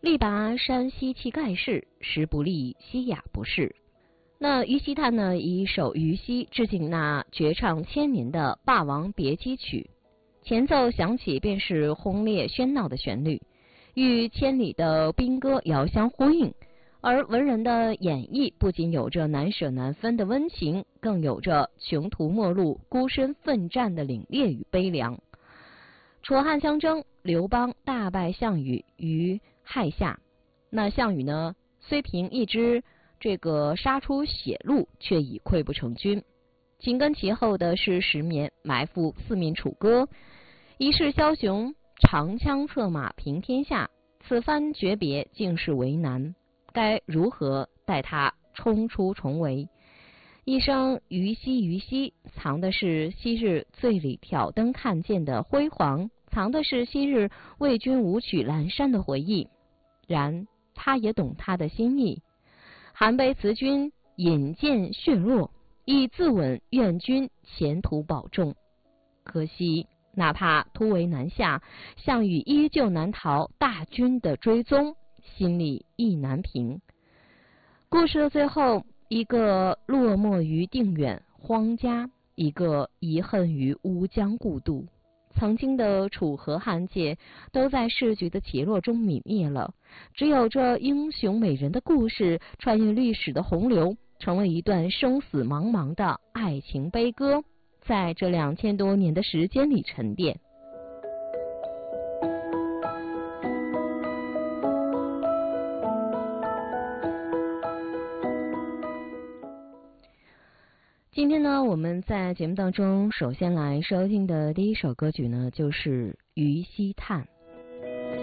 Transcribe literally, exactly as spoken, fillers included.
力拔山兮气盖世，时不利兮雅不适。那于西叹呢，以一首《于西》致敬那绝唱千年的《霸王别姬曲》，前奏响起便是轰烈喧闹的旋律，与千里的兵歌遥相呼应。而文人的演绎不仅有着难舍难分的温情，更有着穷途末路、孤身奋战的凛冽与悲凉。楚汉相争，刘邦大败项羽于垓下。那项羽呢，虽凭一支这个杀出血路，却已溃不成军。紧跟其后的是石绵埋伏四面楚歌，一世枭雄长枪策马平天下，此番诀别竟是为难，该如何带他冲出重围？一声于西于西，藏的是昔日醉里挑灯看剑的辉煌，藏的是昔日为君舞曲阑珊的回忆。然他也懂他的心意，韩悲辞君，引荐血落，以自刎愿君前途保重。可惜哪怕突围南下，项羽依旧难逃大军的追踪，心里意难平。故事的最后，一个落寞于定远荒家，一个遗恨于乌江故渡。曾经的楚河汉界都在世局的起落中泯灭了，只有这英雄美人的故事穿越历史的洪流，成为一段生死茫茫的爱情悲歌，在这两千多年的时间里沉淀。今天呢，我们在节目当中首先来收听的第一首歌曲呢，就是《于西叹》。